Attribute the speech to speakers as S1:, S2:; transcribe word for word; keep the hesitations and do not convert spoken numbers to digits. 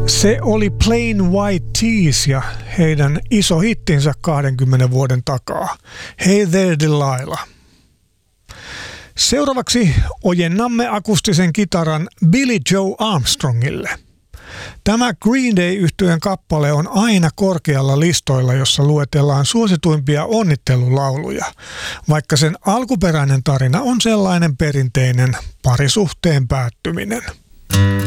S1: Se oli Plain White T's ja heidän iso hittinsä kahdenkymmenen vuoden takaa. Hey There Delilah. Seuraavaksi ojennamme akustisen kitaran Billy Joe Armstrongille. Tämä Green Day-yhtyeen kappale on aina korkealla listoilla, jossa luetellaan suosituimpia onnittelulauluja, vaikka sen alkuperäinen tarina on sellainen perinteinen parisuhteen päättyminen.